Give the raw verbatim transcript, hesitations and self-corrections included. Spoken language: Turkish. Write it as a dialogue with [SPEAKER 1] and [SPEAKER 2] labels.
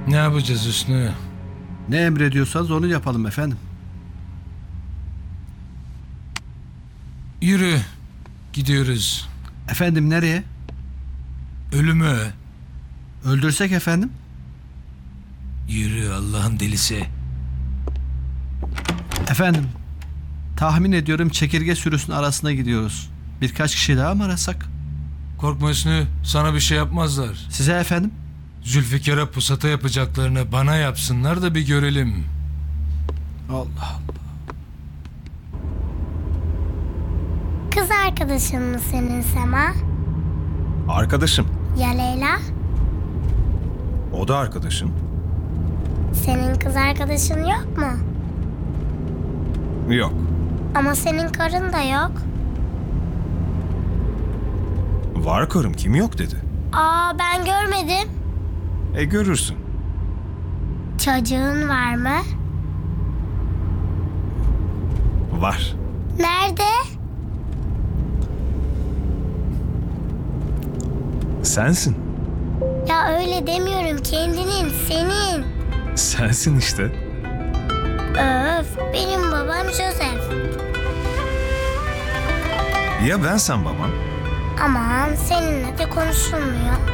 [SPEAKER 1] Ne yapacağız Hüsnü?
[SPEAKER 2] Ne emrediyorsanız onu yapalım efendim.
[SPEAKER 1] Yürü. Gidiyoruz.
[SPEAKER 2] Efendim nereye?
[SPEAKER 1] Ölümü.
[SPEAKER 2] Öldürsek efendim?
[SPEAKER 1] Yürü Allah'ın delisi.
[SPEAKER 2] Efendim, tahmin ediyorum çekirge sürüsünün arasına gidiyoruz. Birkaç kişi daha mı arasak?
[SPEAKER 1] Korkma Hüsnü. Sana bir şey yapmazlar.
[SPEAKER 2] Size efendim?
[SPEAKER 1] Zülfikar'a pusata yapacaklarını bana yapsınlar da bir görelim.
[SPEAKER 2] Allah Allah.
[SPEAKER 3] Kız arkadaşın mı senin Sema?
[SPEAKER 4] Arkadaşım.
[SPEAKER 3] Ya Leyla?
[SPEAKER 4] O da arkadaşım.
[SPEAKER 3] Senin kız arkadaşın yok mu?
[SPEAKER 4] Yok.
[SPEAKER 3] Ama senin karın da yok.
[SPEAKER 4] Var karım, kim yok dedi.
[SPEAKER 3] Aa, ben görmedim.
[SPEAKER 4] E görürsün.
[SPEAKER 3] Çocuğun var mı?
[SPEAKER 4] Var.
[SPEAKER 3] Nerede?
[SPEAKER 4] Sensin.
[SPEAKER 3] Ya öyle demiyorum, kendinin, senin.
[SPEAKER 4] Sensin işte.
[SPEAKER 3] Öf, benim babam Joseph.
[SPEAKER 4] Ya ben sen babam?
[SPEAKER 3] Aman seninle de konuşulmuyor.